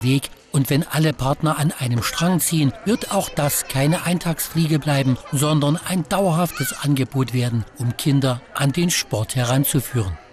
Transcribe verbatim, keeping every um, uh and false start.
Weg. Und wenn alle Partner an einem Strang ziehen, wird auch das keine Eintagsfliege bleiben, sondern ein dauerhaftes Angebot werden, um Kinder an den Sport heranzuführen.